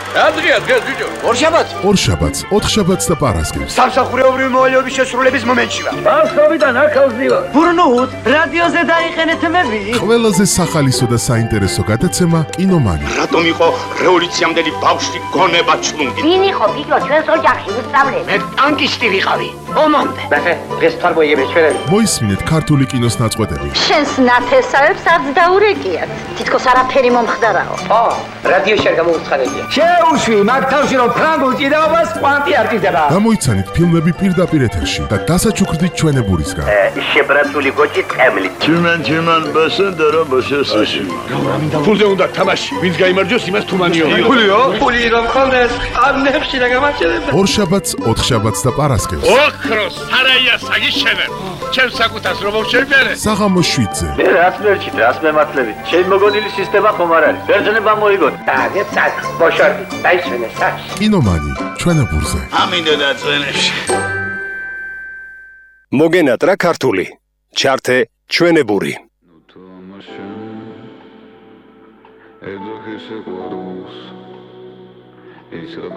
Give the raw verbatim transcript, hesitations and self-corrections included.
Adrian, gel bíjო. ორშაბათს. ორშაბათს, ოთხშაბათს და პარასკევს. სამსახურეობრივი მოვალეობის შესრულების მომენტში ვარ. Ბავშვობიდან აქავს დივა. ბურნუთ, რადიოზე დაიხენეთ მები. ყველაზე სახალისო და საინტერესო გადაცემა კინომანია. რატომ იყო რევოლუციამდელი ბავშვი გონება ჩლუნგი? ვინ იყო ფიქრო ჩვენს ოჯახში უსწავლე? მე ტანკისტი ვიყავი. ომამდე. ნახე, დღეს თვარ მოიგებს ჩვენები. მოისმინეთ ქართული კინოს ნაწყვეტები. შენს ნათესავებს არც დაურეკიათ. თითქოს არაფერი მომხდარაო. ო, რადიოში არ გამოუცხადებია. შეუშვი, მაგ თავში რომ ფრანგულ ჭიდაობას კვანტი არ ჭიდება. გამოიცანით ფილმები პირდაპირ ეთერში და დასაჩუქრდით ჩვენებურისგან. შებრაცული გოჭი წემლით. Чиман, чиман, басендера, басесაში. ფულზე უნდა თამაში. ვინც გაიმარჯვოს, იმას თუმანიო. ფულიო? ფული რომ ხონდეს, არნებში და გამარჯვება. ორშაბათს, ოთხშაბათს და პარასკევს. ოქროს სარაია საგიშენებ. ჩემს საკუთას რომ მოვშერბერე. საღამოს შვიდზე. მე რაც მერჩით, რაც მემართლებით. შენ მოგონილი სისტემა ხომ არ არის? ბერძნება მოიგოთ. დაგე წაკ, ბოშორდი, დაიშვენე სახში. კინომანი, ჩვენებურზე. ამინდა დაწვენებში. მოგენატრა ქართული. ჩართე ჩვენებური. ეძახის ყვარს ისა